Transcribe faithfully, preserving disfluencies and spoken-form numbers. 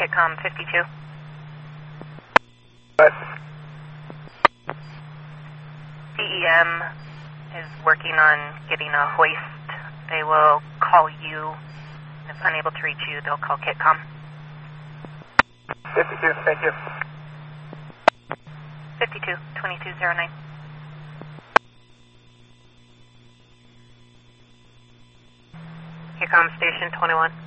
Kitcom fifty-two. What? D E M is working on getting a hoist. They will call you. If unable to reach you, they'll call Kitcom. fifty-two, thank you. fifty-two, twenty-two oh nine. Kitcom Station twenty-one.